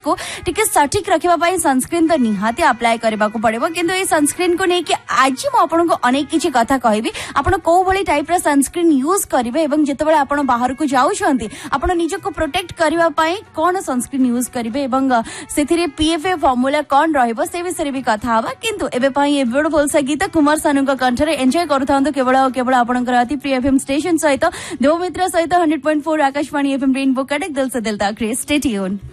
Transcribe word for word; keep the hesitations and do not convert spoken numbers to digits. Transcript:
को टिके सठिक रखिबा सनस्क्रीन तो निहाती अप्लाई करबा को पड़िबो किंतु ए सनस्क्रीन को नेकी आज मु आपन को अनेक किछि कथा कहबी आपन को भली टाइप रा सनस्क्रीन यूज करिवे एवं जेतेबेले आपन बाहर को जाउ छंती आपन निज को प्रोटेक्ट करबा पई कोन सनस्क्रीन यूज करिवे एवं सेथिरे पीएफए फार्मूला कोन रहइबो से विषय भी कथा हबा किंतु एबे पई ए ब्यूटीफुल सा गीत कुमार सानू को कंठरे एन्जॉय करथांतो केवल केवल आपन अति प्रिय एफएम स्टेशन सहित देवमित्र सहित hundred point four Akashvani FM rainbow Cuttack दिल से दिल तक स्टे ट्यून।